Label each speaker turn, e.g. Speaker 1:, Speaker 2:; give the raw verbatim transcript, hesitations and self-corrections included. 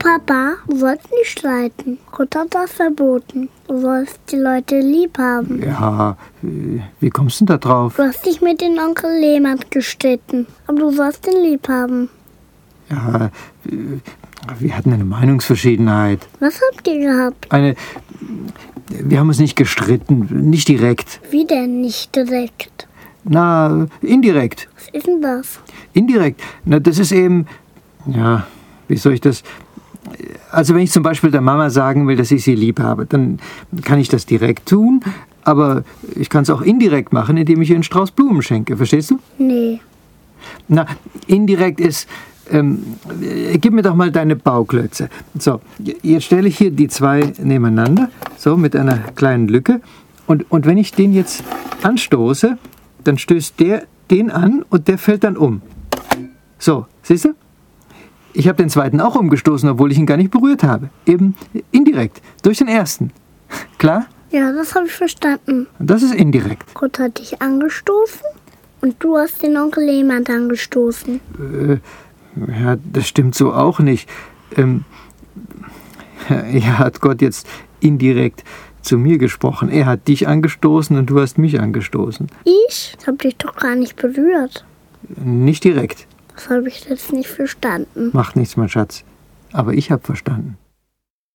Speaker 1: Papa, du sollst nicht streiten. Gott hat das verboten. Du sollst die Leute lieb haben.
Speaker 2: Ja, wie kommst du denn da drauf?
Speaker 1: Du hast dich mit dem Onkel Lehmann gestritten. Aber du sollst ihn lieb haben.
Speaker 2: Ja, wir hatten eine Meinungsverschiedenheit.
Speaker 1: Was habt ihr gehabt?
Speaker 2: Eine... Wir haben uns nicht gestritten, nicht direkt.
Speaker 1: Wie denn nicht direkt?
Speaker 2: Na, indirekt.
Speaker 1: Was ist denn das?
Speaker 2: Indirekt. Na, das ist eben... Ja, wie soll ich das... Also wenn ich zum Beispiel der Mama sagen will, dass ich sie lieb habe, dann kann ich das direkt tun, aber ich kann es auch indirekt machen, indem ich ihr einen Strauß Blumen schenke. Verstehst du?
Speaker 1: Nee.
Speaker 2: Na, indirekt ist... Ähm, gib mir doch mal deine Bauklötze. So, jetzt stelle ich hier die zwei nebeneinander, so mit einer kleinen Lücke. Und, und wenn ich den jetzt anstoße, dann stößt der den an und der fällt dann um. So, siehst du? Ich habe den zweiten auch umgestoßen, obwohl ich ihn gar nicht berührt habe. Eben indirekt, durch den ersten. Klar?
Speaker 1: Ja, das habe ich verstanden.
Speaker 2: Das ist indirekt.
Speaker 1: Gott hat dich angestoßen und du hast den Onkel Lehmann angestoßen.
Speaker 2: Äh, ja, das stimmt so auch nicht. Ähm, ja, hat Gott jetzt indirekt zu mir gesprochen. Er hat dich angestoßen und du hast mich angestoßen.
Speaker 1: Ich? Das habe dich doch gar nicht berührt.
Speaker 2: Nicht direkt.
Speaker 1: Das habe ich jetzt nicht verstanden.
Speaker 2: Macht nichts, mein Schatz. Aber ich habe verstanden.